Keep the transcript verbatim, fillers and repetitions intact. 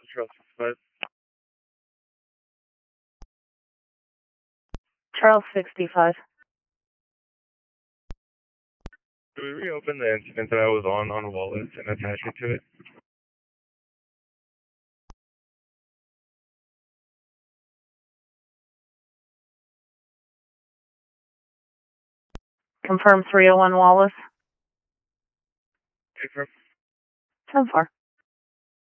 Charles sixty-five. Charles sixty-five. Do we reopen the incident that I was on on Wallace and attach it to it? Confirm three oh one Wallace. Confirm. ten four.